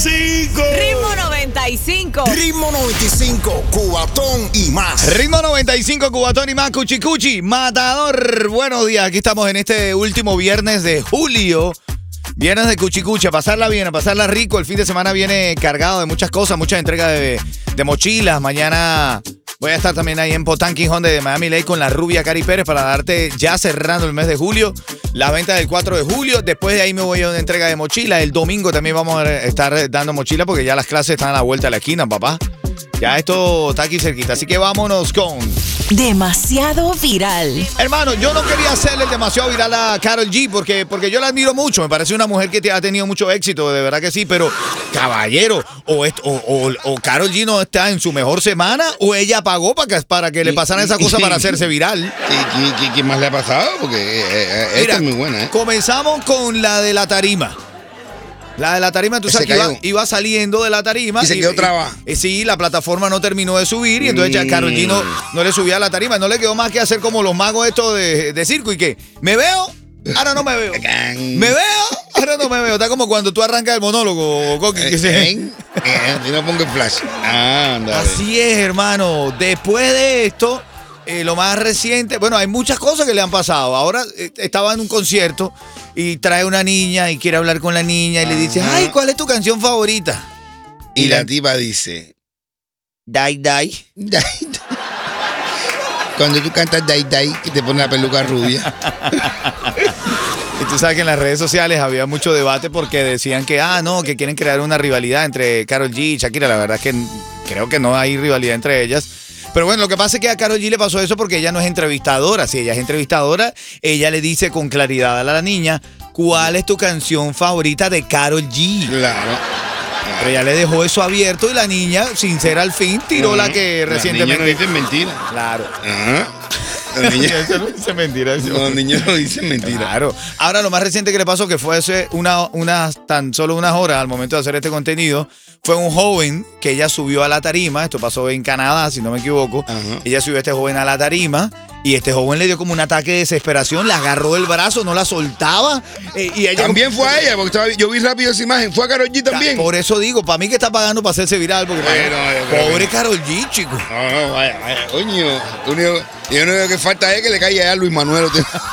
95. Ritmo 95. Ritmo 95, Cubatón y más. Ritmo 95, Cubatón y más, Cuchi Cuchi, Matador. Buenos días, aquí estamos en este último viernes de julio. Viernes de Cuchi Cuchi, a pasarla bien, a pasarla rico. El fin de semana viene cargado de muchas cosas, muchas entregas de mochilas. Mañana voy a estar también ahí en Potanking Honda de Miami Lakes con la rubia Cari Pérez para darte, ya cerrando el mes de julio, la venta del 4 de julio. Después de ahí me voy a una entrega de mochila. El domingo también vamos a estar dando mochila porque ya las clases están a la vuelta de la esquina, papá. Ya esto está aquí cerquita, así que vámonos con... Demasiado viral. Hermano, yo no quería hacerle demasiado viral a Karol G porque yo la admiro mucho. Me parece una mujer que ha tenido mucho éxito, de verdad que sí. Pero, caballero, o Karol G no está en su mejor semana o ella pagó para que le pasaran esa cosa para hacerse viral. ¿Qué más le ha pasado? Porque esta es muy buena, ¿eh? Comenzamos con la de la tarima. La de la tarima, tú sabes que iba saliendo de la tarima. Y se quedó traba. Sí, la plataforma no terminó de subir y entonces ya Karol G no le subía a la tarima. No le quedó más que hacer como los magos estos de circo y que me veo, ahora no me veo. Me veo, ahora no me veo. Está como cuando tú arrancas el monólogo, Coqui. Y no pongo el flash. Así es, hermano. Después de esto, lo más reciente, bueno, hay muchas cosas que le han pasado. Ahora estaba en un concierto y trae una niña y quiere hablar con la niña y le dice, ay, ¿cuál es tu canción favorita? Y la tipa dice, Die, die. Cuando tú cantas Die, die, que te pone la peluca rubia. Y tú sabes que en las redes sociales había mucho debate porque decían que, que quieren crear una rivalidad entre Karol G y Shakira. La verdad es que creo que no hay rivalidad entre ellas. Pero bueno, lo que pasa es que a Karol G le pasó eso porque ella no es entrevistadora. Si ella es entrevistadora, ella le dice con claridad a la niña, ¿cuál es tu canción favorita de Karol G? Claro. Pero ella le dejó eso abierto y la niña, sincera al fin, tiró la que recientemente... La niña no dice mentira. Claro. La niña no dice mentira. Los niños no dicen mentira. Claro. Ahora, lo más reciente que le pasó, que fue hace tan solo unas horas al momento de hacer este contenido, fue un joven que ella subió a la tarima. Esto pasó en Canadá, si no me equivoco. Ella subió a este joven a la tarima y este joven le dio como un ataque de desesperación, le agarró del brazo, no la soltaba. Y ella también fue a ella, porque yo vi rápido esa imagen. Fue a Karol G también. Por eso digo, para mí que está pagando para hacerse viral. Porque pobre Karol G, chico. No, vaya. Coño. Yo no veo que falta es que le caiga a Luis Manuel.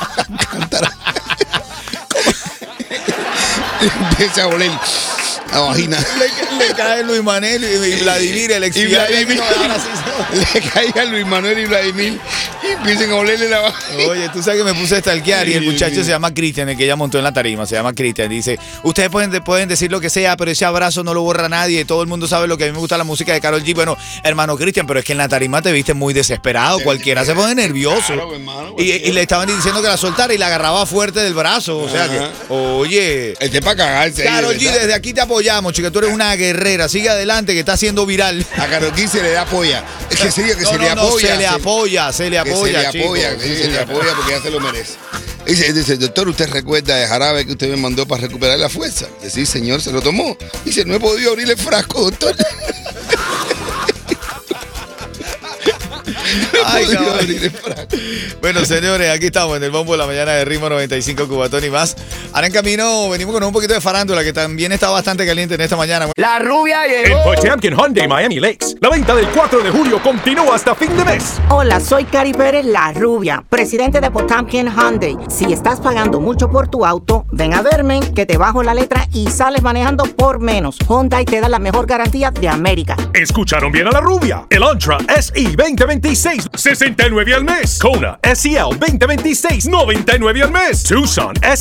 Empieza a oler la vagina. Le cae Luis Manuel y Vladimir, el ex. Le cae a Luis Manuel y Vladimir y empiezan a olerle la vagina. Oye, tú sabes que me puse a stalkear y el muchacho se llama Cristian, el que ella montó en la tarima, se llama Cristian. Dice, ustedes pueden decir lo que sea, pero ese abrazo no lo borra nadie. Todo el mundo sabe lo que a mí me gusta la música de Karol G. Bueno, hermano Cristian, pero es que en la tarima te viste muy desesperado. Cualquiera se pone nervioso. Claro, hermano, y le estaban diciendo que la soltara y la agarraba fuerte del brazo. O sea que, oye. Este es para cagarse. Karol G, desde aquí te apoyamos, chica. Tú eres una guerrera. Sigue adelante, que está haciendo viral. A Karol G se le da polla. Es que sería que se le apoya. Se le apoya. Se le apoya porque ya se lo merece. Dice, doctor, ¿usted recuerda de jarabe que usted me mandó para recuperar la fuerza? Dice, sí, señor, se lo tomó. Dice, no he podido abrir el frasco, doctor. Ay, no. Bueno, señores, aquí estamos en el bombo de la mañana de Ritmo 95, Cubatón y más. Ahora en camino venimos con un poquito de farándula que también está bastante caliente en esta mañana. La rubia llegó. En Potanking Honda Miami Lakes, la venta del 4 de julio continúa hasta fin de mes. Hola, soy Cari Pérez, la rubia, presidente de Potanking Hyundai. Si estás pagando mucho por tu auto, ven a verme que te bajo la letra y sales manejando por menos. Hyundai te da la mejor garantía de América. Escucharon bien a la rubia. El Antra SE 2026, 69 al mes. Kona SEL 2026, 99 al mes. Tucson